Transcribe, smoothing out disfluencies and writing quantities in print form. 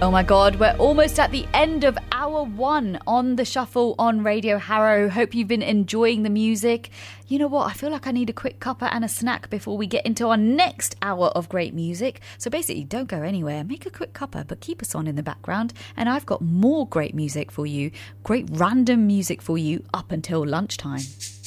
Oh my God, we're almost at the end of hour one on The Shuffle on Radio Harrow. Hope you've been enjoying the music. You know what? I feel like I need a quick cuppa and a snack before we get into our next hour of great music. So basically, don't go anywhere. Make a quick cuppa, but keep us on in the background. And I've got more great music for you, great random music for you up until lunchtime.